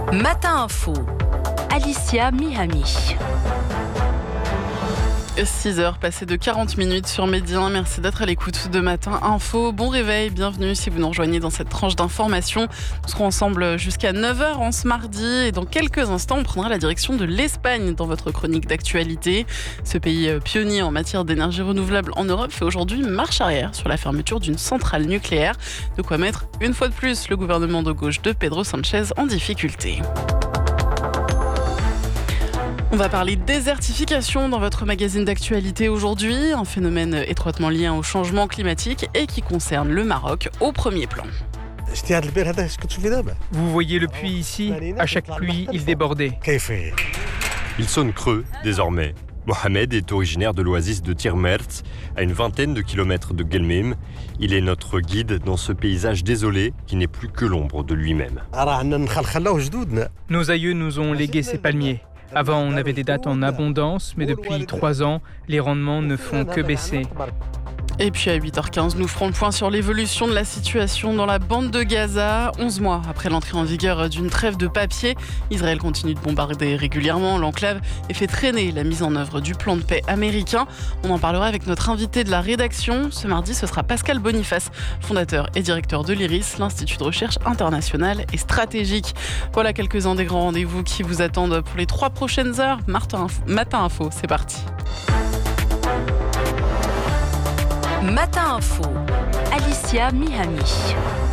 Matin Info, Alicia Mihami. 6h passées de 40 minutes sur Média 1. Merci d'être à l'écoute de Matin Info. Bon réveil, bienvenue si vous nous rejoignez dans cette tranche d'information. Nous serons ensemble jusqu'à 9h en ce mardi et dans quelques instants, on prendra la direction de l'Espagne dans votre chronique d'actualité. Ce pays pionnier en matière d'énergie renouvelable en Europe fait aujourd'hui marche arrière sur la fermeture d'une centrale nucléaire. De quoi mettre une fois de plus le gouvernement de gauche de Pedro Sánchez en difficulté. On va parler désertification dans votre magazine d'actualité aujourd'hui, un phénomène étroitement lié au changement climatique et qui concerne le Maroc au premier plan. Vous voyez le puits ici, à chaque pluie, il débordait. Il sonne creux, désormais. Mohamed est originaire de l'oasis de Tirmert, à une vingtaine de kilomètres de Guelmim. Il est notre guide dans ce paysage désolé qui n'est plus que l'ombre de lui-même. Nos aïeux nous ont légué ces palmiers. Avant, on avait des dattes en abondance, mais depuis 3 ans, les rendements ne font que baisser. Et puis à 8h15, nous ferons le point sur l'évolution de la situation dans la bande de Gaza. 11 mois après l'entrée en vigueur d'une trêve de papier, Israël continue de bombarder régulièrement l'enclave et fait traîner la mise en œuvre du plan de paix américain. On en parlera avec notre invité de la rédaction. Ce mardi, ce sera Pascal Boniface, fondateur et directeur de l'IRIS, l'Institut de recherche internationale et stratégique. Voilà quelques-uns des grands rendez-vous qui vous attendent pour les 3 prochaines heures. Matin Info, c'est parti. Matin Info, Alicia Mihami.